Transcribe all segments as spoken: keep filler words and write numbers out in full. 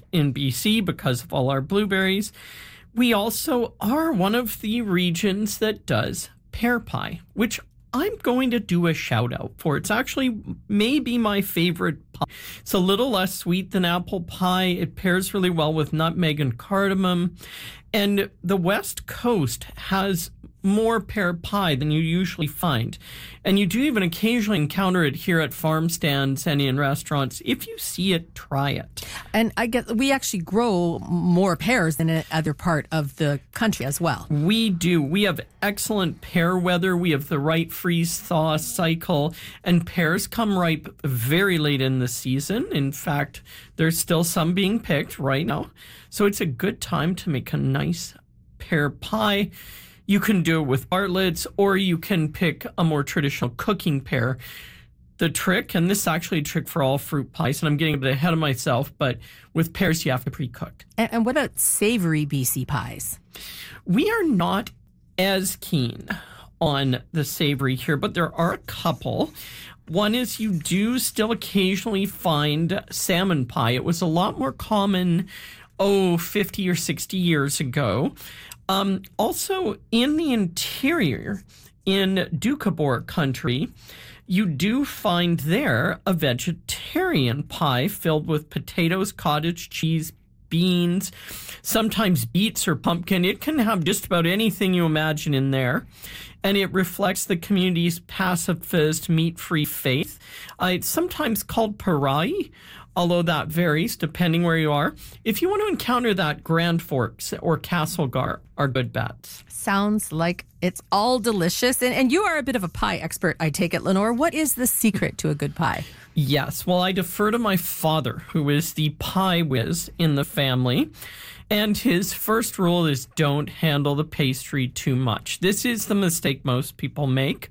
in B C because of all our blueberries. We also are one of the regions that does pear pie, which I'm going to do a shout out for. It's actually maybe my favorite pie. It's a little less sweet than apple pie. It pairs really well with nutmeg and cardamom. And the West Coast has more pear pie than you usually find. And you do even occasionally encounter it here at farm stands and in restaurants. If you see it, try it. And I guess we actually grow more pears than in other part of the country as well. We do. We have excellent pear weather. We have the right freeze-thaw cycle, and pears come ripe very late in the season. In fact, there's still some being picked right now. So it's a good time to make a nice pear pie. You can do it with Bartlett's, or you can pick a more traditional cooking pear. The trick, and this is actually a trick for all fruit pies, and I'm getting a bit ahead of myself, but with pears, you have to pre-cook. And, and what about savory B C pies? We are not as keen on the savory here, but there are a couple. One is you do still occasionally find salmon pie. It was a lot more common, oh, fifty or sixty years ago. Um, also, in the interior, in Doukhobor country, you do find there a vegetarian pie filled with potatoes, cottage cheese, beans, sometimes beets or pumpkin. It can have just about anything you imagine in there. And it reflects the community's pacifist, meat-free faith. Uh, it's sometimes called parai, although that varies depending where you are. If you want to encounter that, Grand Forks or Castlegar are good bets. Sounds like it's all delicious. And, and you are a bit of a pie expert, I take it, Lenore. What is the secret to a good pie? Yes, well, I defer to my father, who is the pie whiz in the family. And his first rule is don't handle the pastry too much. This is the mistake most people make.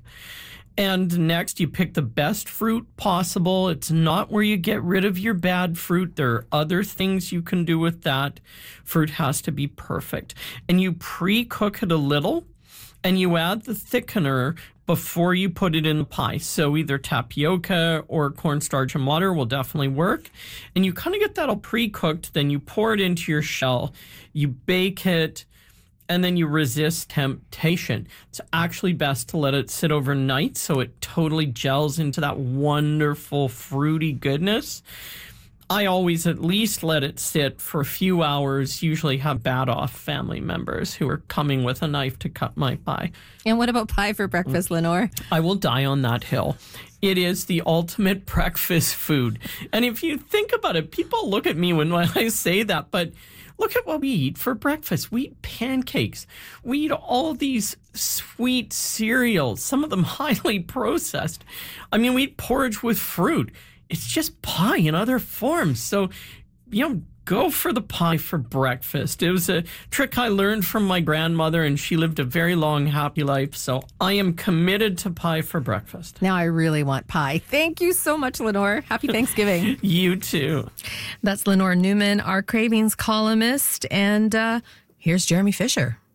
And next, you pick the best fruit possible. It's not where you get rid of your bad fruit. There are other things you can do with that. Fruit has to be perfect. And you pre-cook it a little, and you add the thickener before you put it in the pie. So either tapioca or cornstarch and water will definitely work. And you kind of get that all pre-cooked, then you pour it into your shell, you bake it, and then you resist temptation. It's actually best to let it sit overnight so it totally gels into that wonderful fruity goodness. I always at least let it sit for a few hours, usually have bad-off family members who are coming with a knife to cut my pie. And what about pie for breakfast, Lenore? I will die on that hill. It is the ultimate breakfast food. And if you think about it, people look at me when I say that, but look at what we eat for breakfast. We eat pancakes. We eat all these sweet cereals, some of them highly processed. I mean, we eat porridge with fruit. It's just pie in other forms. So, you know, go for the pie for breakfast. It was a trick I learned from my grandmother, and she lived a very long, happy life. So I am committed to pie for breakfast. Now I really want pie. Thank you so much, Lenore. Happy Thanksgiving. You too. That's Lenore Newman, our Cravings columnist. And uh, here's Jeremy Fisher.